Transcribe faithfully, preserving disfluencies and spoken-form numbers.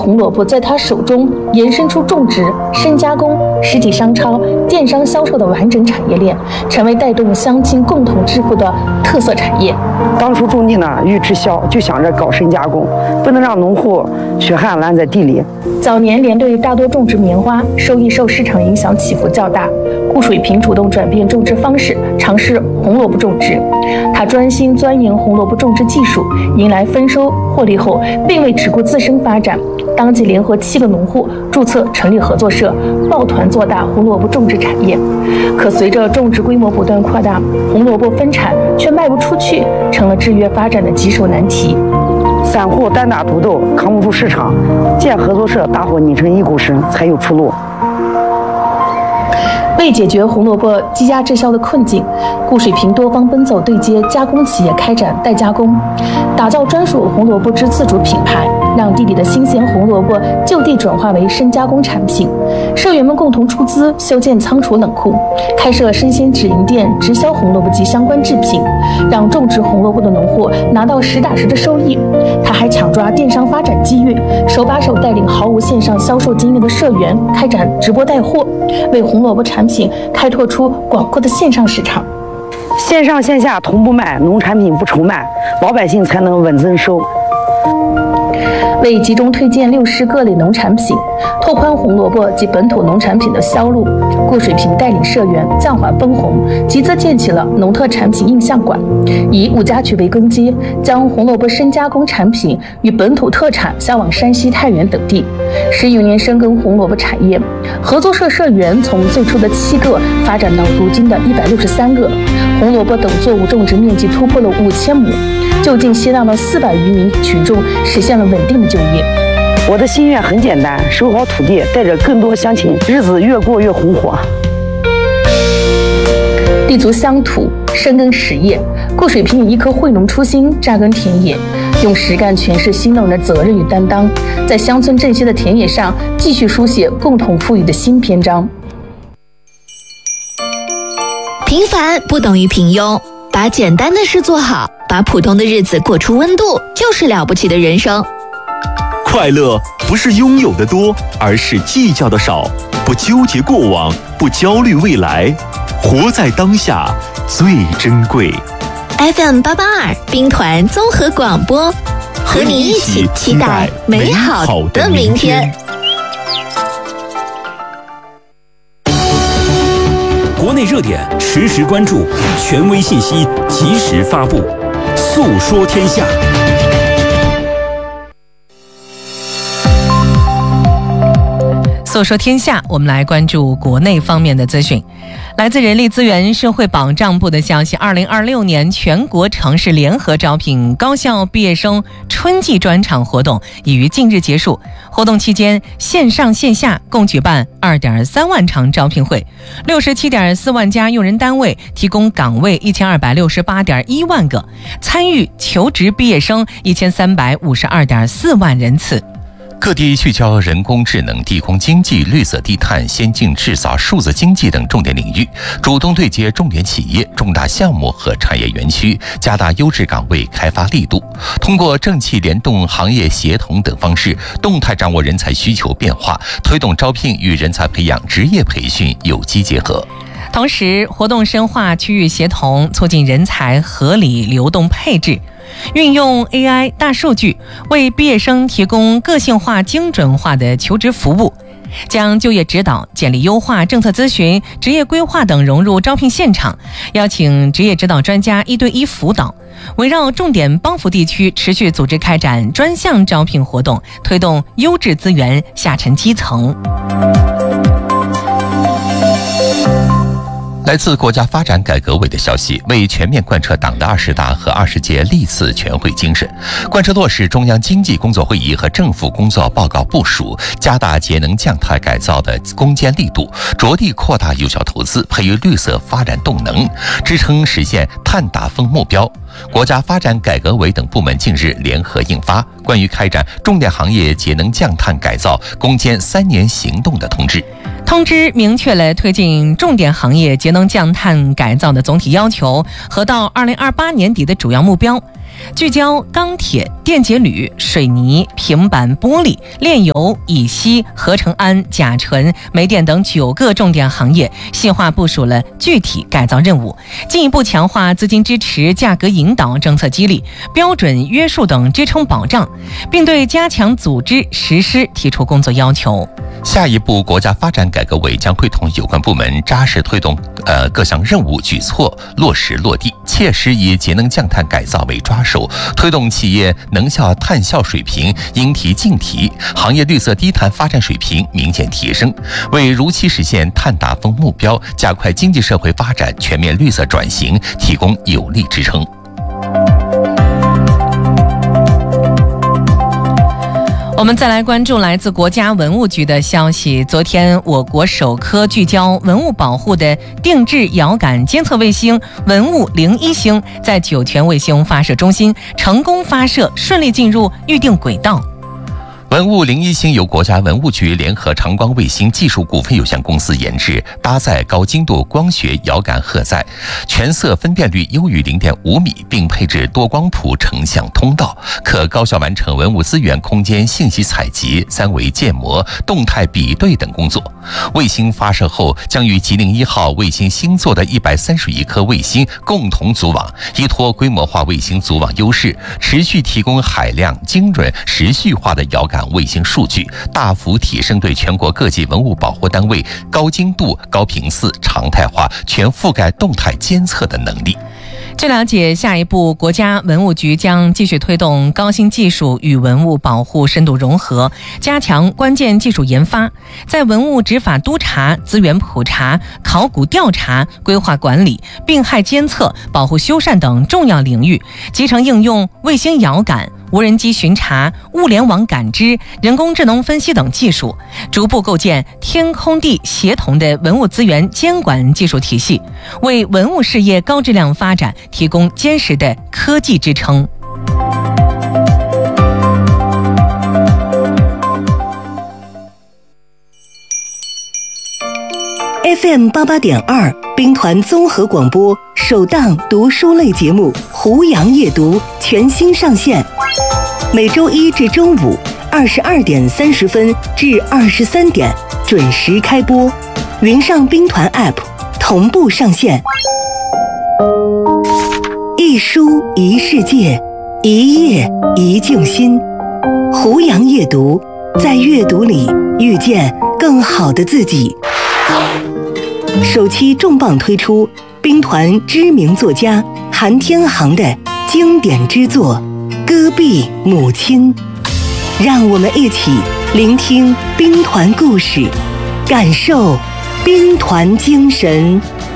红萝卜在他手中延伸出种植、深加工、实体商超、电商销售的完整产业链，成为带动乡亲共同致富的特色产业。 当初种地呢，欲滞销，就想着搞深加工，不能让农户血汗烂在地里。 早年连队大多种植棉花，收益受市场影响起伏较大。顾水平主动转变种植方式，尝试红萝卜种植。他专心钻研红萝卜种植技术，迎来丰收获利后，并未只顾自身发展，当即联合七个农户注册成立合作社，抱团做大红萝卜种植产业。可随着种植规模不断扩大，红萝卜分产却卖不出去，成了制约发展的棘手难题。 散户单打独斗扛不住市场，建合作社，大伙拧成一股绳才有出路。 为解决红萝卜积压滞销的困境，顾水平多方奔走对接加工企业，开展代加工，打造专属红萝卜之自主品牌，让地里的新鲜红萝卜就地转化为深加工产品。社员们共同出资修建仓储冷库，开设生鲜直营店，直销红萝卜及相关制品，让种植红萝卜的农户拿到实打实的收益。他还抢抓电商发展机遇，手把手带领毫无线上销售经验的社员开展直播带货，为红萝卜产品开拓出广阔的线上市场。 线上线下同步卖，农产品不愁卖，老百姓才能稳增收。 为集中推荐六十各类农产品，拓宽红萝卜及本土农产品的销路，顾水平带领社员暂缓分红，集资建起了农特产品印象馆，以五家渠为根基，将红萝卜深加工产品与本土特产销往山西、太原等地。十余年深耕红萝卜产业，合作社社员从最初的七个发展到如今的一百六十三个，红萝卜等作物种植面积突破了五千亩，就近吸纳了四百余名群众，实现了稳定的就业。 我的心愿很简单，守好土地，带着更多乡亲，日子越过越红火。 立足乡土，深耕实业，顾水平以一颗惠农初心扎根田野，用实干诠释新农人的责任与担当，在乡村振兴的田野上继续书写共同富裕的新篇章。 平凡不等于平庸，把简单的事做好，把普通的日子过出温度，就是了不起的人生。 快乐不是拥有的多，而是计较的少。不纠结过往，不焦虑未来，活在当下最珍贵。 F M 八八二兵团综合广播，和你一起期待美好的明天。 国内热点实时关注，权威信息及时发布，诉说天下。 诉说天下，我们来关注国内方面的资讯。来自人力资源社会保障部的消息，二零二六年全国城市联合招聘高校毕业生春季专场活动已于近日结束。活动期间，线上线下共举办二点三万场招聘会，六十七点四万家用人单位提供岗位一千二百六十八点一万个，参与求职毕业生一千三百五十二点四万人次。 各地聚焦人工智能、地空经济、绿色低碳、先进制造、数字经济等重点领域，主动对接重点企业、重大项目和产业园区，加大优质岗位开发力度。通过政企联动、行业协同等方式，动态掌握人才需求变化，推动招聘与人才培养、职业培训有机结合。 同时，活动深化区域协同，促进人才合理流动配置。运用 A I 大数据，为毕业生提供个性化、精准化的求职服务，将就业指导、简历优化、政策咨询、职业规划等融入招聘现场，邀请职业指导专家一对一辅导，围绕重点帮扶地区持续组织开展专项招聘活动，推动优质资源下沉基层。 来自国家发展改革委的消息，为全面贯彻党的二十大和二十届历次全会精神，贯彻落实中央经济工作会议和政府工作报告部署，加大节能降碳改造的攻坚力度，着力扩大有效投资，培育绿色发展动能，支撑实现碳达峰目标。国家发展改革委等部门近日联合印发《关于开展重点行业节能降碳改造攻坚三年行动的通知》。 通知明确了推进重点行业节能降碳改造的总体要求和到二零二八年底的主要目标， 聚焦钢铁、电解铝、水泥、平板玻璃、炼油、乙烯、合成氨、甲醇、煤电等九个重点行业，细化部署了具体改造任务，进一步强化资金支持、价格引导、政策激励、标准约束等支撑保障，并对加强组织实施提出工作要求。 下一步，国家发展改革委将会同有关部门扎实推动呃各项任务举措落实落地，切实以节能降碳改造为抓手，推动企业能效碳效水平应提尽提，行业绿色低碳发展水平明显提升，为如期实现碳达峰目标、加快经济社会发展全面绿色转型提供有力支撑。 我们再来关注来自国家文物局的消息。昨天，我国首颗聚焦文物保护的定制遥感监测卫星“文物零一星”在酒泉卫星发射中心成功发射，顺利进入预定轨道。 文物零一星由国家文物局联合长光卫星技术股份有限公司研制，搭载高精度光学遥感荷载，全色分辨率优于 零点五米，并配置多光谱成像通道，可高效完成文物资源空间信息采集、三维建模、动态比对等工作。卫星发射后，将与吉林一号卫星星座的一百三十一颗卫星共同组网，依托规模化卫星组网优势，持续提供海量、精准、时序化的遥感卫星数据，大幅提升对全国各级文物保护单位高精度、高频次、常态化、全覆盖动态监测的能力。 据了解，下一步国家文物局将继续推动高新技术与文物保护深度融合，加强关键技术研发，在文物执法督查、资源普查、考古调查、规划管理、病害监测、保护修缮等重要领域，集成应用卫星遥感、无人机巡查、物联网感知、人工智能分析等技术，逐步构建天空地协同的文物资源监管技术体系，为文物事业高质量发展提供坚实的科技支撑。 F M 八八点二兵团综合广播首档读书类节目《胡杨夜读》全新上线，每周一至周五二十二点三十分至二十三点准时开播，云上兵团 App 同步上线。一书一世界，一页一静心。胡杨夜读，在阅读里遇见更好的自己。首期重磅推出兵团知名作家韩天航的经典之作《戈壁母亲》，让我们一起聆听兵团故事，感受兵团精神。